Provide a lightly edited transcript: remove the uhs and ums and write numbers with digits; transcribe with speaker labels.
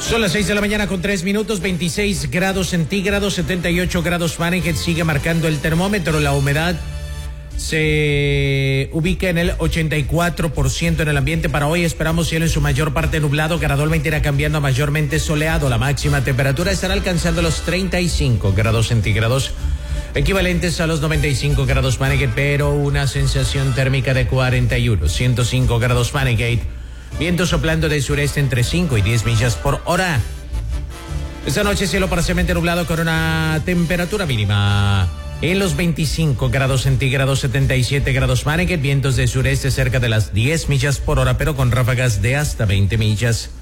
Speaker 1: Son las 6 de la mañana con 3 minutos, 26 grados centígrados, 78 grados Fahrenheit, sigue marcando el termómetro. La humedad se ubica en el 84% en el ambiente. Para hoy esperamos cielo en su mayor parte nublado, gradualmente irá cambiando a mayormente soleado. La máxima temperatura estará alcanzando los 35 grados centígrados, equivalentes a los 95 grados Fahrenheit, pero una sensación térmica de 41, 105 grados Fahrenheit. Viento soplando del sureste entre 5 y 10 millas por hora. Esta noche cielo parcialmente nublado con una temperatura mínima en los 25 grados centígrados, 77 grados Fahrenheit. Vientos del sureste cerca de las 10 millas por hora, pero con ráfagas de hasta 20 millas.